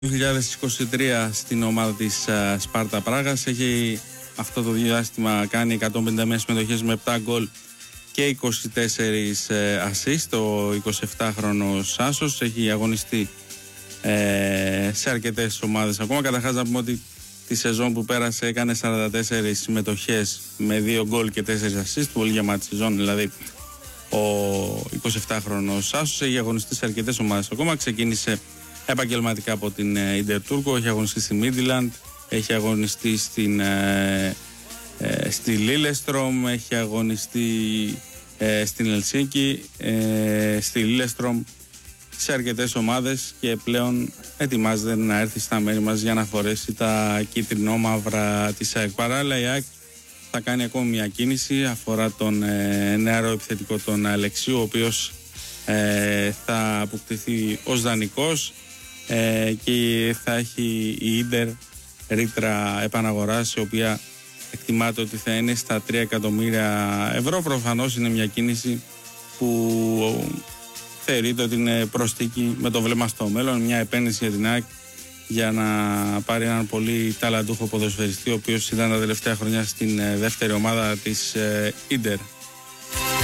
2023 στην ομάδα της Σπάρτα Πράγας. Έχει αυτό το διάστημα κάνει 151 συμμετοχές με 7 γκολ και 24 assist. Ο 27χρονος Σάσος έχει αγωνιστεί σε αρκετές ομάδες ακόμα. Καταρχάς να πούμε ότι τη σεζόν που πέρασε έκανε 44 συμμετοχές με 2 γκολ και 4 assist. Πολύ γεμάτη σεζόν δηλαδή. Ο 27χρονος Σάσος έχει αγωνιστεί σε αρκετές ομάδες ακόμα. Ξεκίνησε επαγγελματικά από την Ιντερ Τούρκο, έχει αγωνιστεί στη Μίντιλαντ, έχει αγωνιστεί στη Λίλεστρομ, έχει αγωνιστεί στην Ελσίνκη, στη Λίλεστρομ, σε αρκετές ομάδες και πλέον ετοιμάζεται να έρθει στα μέρη μας για να φορέσει τα κίτρινο-μαύρα της ΑΕΚ. Παράλληλα η ΑΕΚ θα κάνει ακόμη μια κίνηση, αφορά τον νεαρό επιθετικό τον Αλεξίου, ο οποίος θα αποκτηθεί ως δανεικός και θα έχει η Ίντερ ρήτρα επαναγοράς, η οποία εκτιμάται ότι θα είναι στα 3 εκατομμύρια ευρώ. Προφανώς είναι μια κίνηση που θεωρείται ότι είναι προσθήκη με το βλέμμα στο μέλλον, μια επένδυση για την ΑΕΚ για να πάρει έναν πολύ ταλαντούχο ποδοσφαιριστή, ο οποίος ήταν τα τελευταία χρόνια στην δεύτερη ομάδα της Ίντερ.